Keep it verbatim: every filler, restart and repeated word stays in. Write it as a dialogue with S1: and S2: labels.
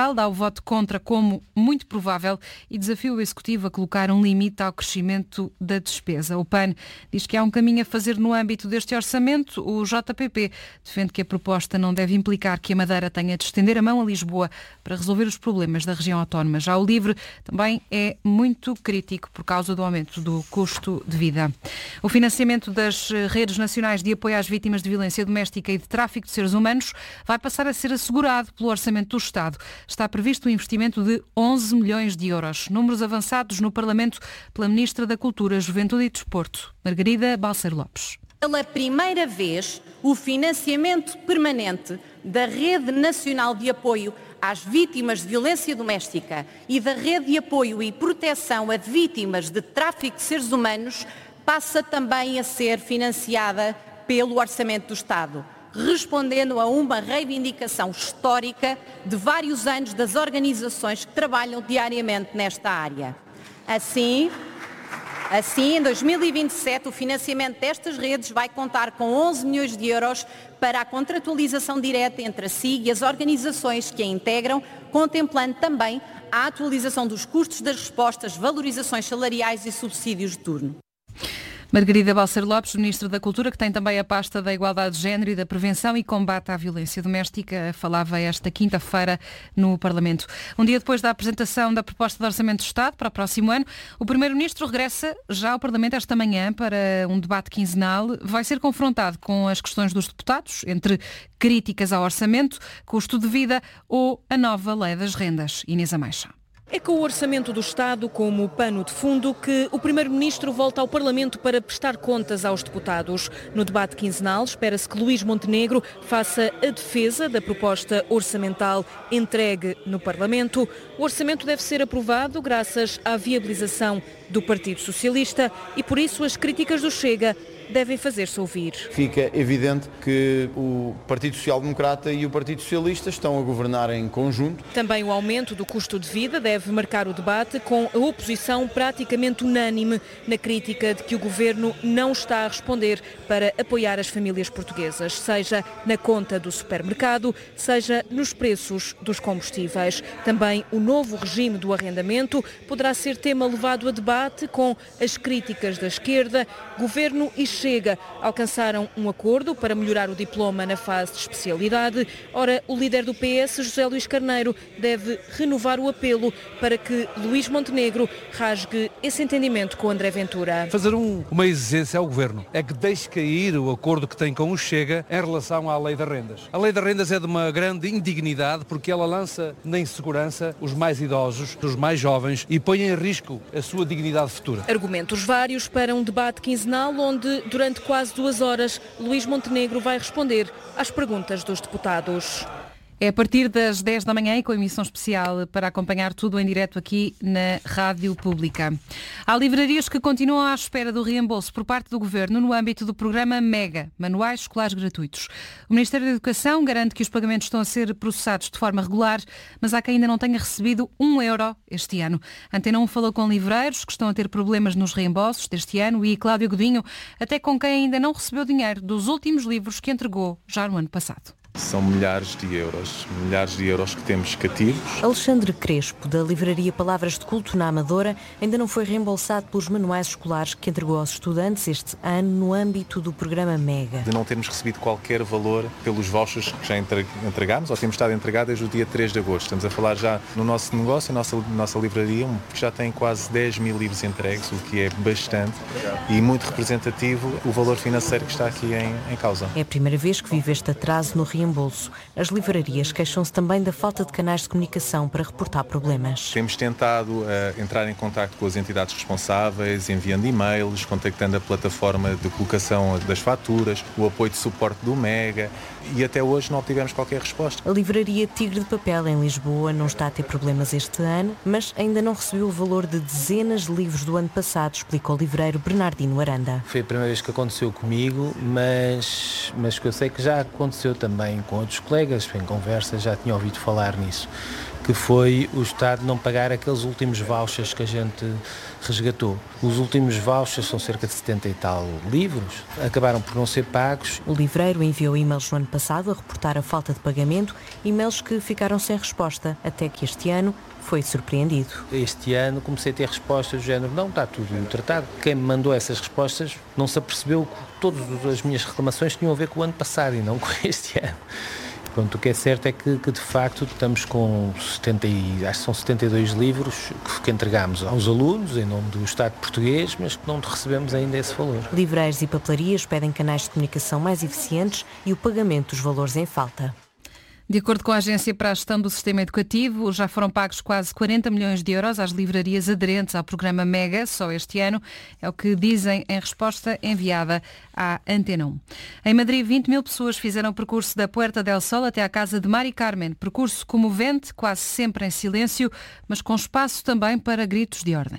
S1: Social dá o voto contra como muito provável e desafia o Executivo a colocar um limite ao crescimento da despesa. O P A N diz que há um caminho a fazer no âmbito deste orçamento. O J P P defende que a proposta não deve implicar que a Madeira tenha de estender a mão a Lisboa para resolver os problemas da região autónoma. Já o LIVRE também é muito crítico por causa do aumento do custo de vida. O financiamento das redes nacionais de apoio às vítimas de violência doméstica e de tráfico de seres humanos vai passar a ser assegurado pelo Orçamento do Estado. Está previsto um investimento de onze milhões de euros. Números avançados no Parlamento pela Ministra da Cultura, Juventude e Desporto, Margarida Balseiro Lopes.
S2: Pela primeira vez, o financiamento permanente da Rede Nacional de Apoio às Vítimas de Violência Doméstica e da Rede de Apoio e Proteção a Vítimas de Tráfico de Seres Humanos passa também a ser financiada pelo Orçamento do Estado, respondendo a uma reivindicação histórica de vários anos das organizações que trabalham diariamente nesta área. Assim, assim, em dois mil e vinte e sete, o financiamento destas redes vai contar com onze milhões de euros para a contratualização direta entre a S I G e as organizações que a integram, contemplando também a atualização dos custos das respostas, valorizações salariais e subsídios de turno.
S1: Margarida Balseiro Lopes, Ministra da Cultura, que tem também a pasta da Igualdade de Género e da Prevenção e Combate à Violência Doméstica, falava esta quinta-feira no Parlamento. Um dia depois da apresentação da proposta de Orçamento de Estado para o próximo ano, o Primeiro-Ministro regressa já ao Parlamento esta manhã para um debate quinzenal. Vai ser confrontado com as questões dos deputados, entre críticas ao orçamento, custo de vida ou a nova lei das rendas. Inês Ameixa.
S3: É com o Orçamento do Estado como pano de fundo que o Primeiro-Ministro volta ao Parlamento para prestar contas aos deputados. No debate quinzenal, espera-se que Luís Montenegro faça a defesa da proposta orçamental entregue no Parlamento. O orçamento deve ser aprovado graças à viabilização do Partido Socialista e, por isso, as críticas do Chega devem fazer-se ouvir.
S4: Fica evidente que o Partido Social Democrata e o Partido Socialista estão a governar em conjunto.
S3: Também o aumento do custo de vida deve marcar o debate, com a oposição praticamente unânime na crítica de que o Governo não está a responder para apoiar as famílias portuguesas, seja na conta do supermercado, seja nos preços dos combustíveis. Também o novo regime do arrendamento poderá ser tema levado a debate, com as críticas da esquerda. Governo e Chega alcançaram um acordo para melhorar o diploma na fase de especialidade. Ora, o líder do P S, José Luís Carneiro, deve renovar o apelo para que Luís Montenegro rasgue esse entendimento com André Ventura.
S5: Fazer um, uma exigência ao Governo é que deixe cair o acordo que tem com o Chega em relação à Lei das Rendas. A Lei das Rendas é de uma grande indignidade porque ela lança na insegurança os mais idosos, os mais jovens e põe em risco a sua dignidade futura.
S3: Argumentos vários para um debate quinzenal onde, durante quase duas horas, Luís Montenegro vai responder às perguntas dos deputados.
S1: É a partir das dez da manhã e com emissão especial para acompanhar tudo em direto aqui na Rádio Pública. Há livrarias que continuam à espera do reembolso por parte do Governo no âmbito do programa MEGA, Manuais Escolares Gratuitos. O Ministério da Educação garante que os pagamentos estão a ser processados de forma regular, mas há quem ainda não tenha recebido um euro este ano. Antena um falou com livreiros que estão a ter problemas nos reembolsos deste ano e Cláudio Godinho, até com quem ainda não recebeu dinheiro dos últimos livros que entregou já no ano passado.
S6: São milhares de euros, milhares de euros que temos cativos.
S7: Alexandre Crespo, da livraria Palavras de Culto na Amadora, ainda não foi reembolsado pelos manuais escolares que entregou aos estudantes este ano no âmbito do programa MEGA.
S6: De não termos recebido qualquer valor pelos vouchers que já entregámos, ou temos estado a entregar desde o dia três de agosto. Estamos a falar já no nosso negócio, na nossa, nossa livraria, que já tem quase dez mil livros entregues, o que é bastante e muito representativo o valor financeiro que está aqui em, em causa.
S7: É a primeira vez que vive este atraso no reembolso. As livrarias queixam-se também da falta de canais de comunicação para reportar problemas.
S6: Temos tentado uh, entrar em contacto com as entidades responsáveis, enviando e-mails, contactando a plataforma de colocação das faturas, o apoio de suporte do MEGA e até hoje não obtivemos qualquer resposta.
S7: A livraria Tigre de Papel em Lisboa não está a ter problemas este ano, mas ainda não recebeu o valor de dezenas de livros do ano passado, explicou o livreiro Bernardino Aranda.
S8: Foi a primeira vez que aconteceu comigo, mas, mas que eu sei que já aconteceu também com outros colegas, em conversa já tinha ouvido falar nisso. que foi o Estado não pagar aqueles últimos vouchers que a gente resgatou. Os últimos vouchers são cerca de setenta e tal livros, acabaram por não ser pagos.
S7: O livreiro enviou e-mails no ano passado a reportar a falta de pagamento, e-mails que ficaram sem resposta, até que este ano foi surpreendido.
S8: Este ano comecei a ter respostas do género, não, está tudo tratado. Quem me mandou essas respostas não se apercebeu que todas as minhas reclamações tinham a ver com o ano passado e não com este ano. Pronto, o que é certo é que, que de facto estamos com setenta, acho que são setenta e dois livros que, que entregámos aos alunos em nome do Estado português, mas que não recebemos ainda esse valor.
S7: Livreiros e papelarias pedem canais de comunicação mais eficientes e o pagamento dos valores em falta.
S1: De acordo com a Agência para a Gestão do Sistema Educativo, já foram pagos quase quarenta milhões de euros às livrarias aderentes ao programa MEGA, só este ano, é o que dizem em resposta enviada à Antena um. Em Madrid, vinte mil pessoas fizeram o percurso da Puerta del Sol até à casa de Mari Carmen, percurso comovente, quase sempre em silêncio, mas com espaço também para gritos de ordem.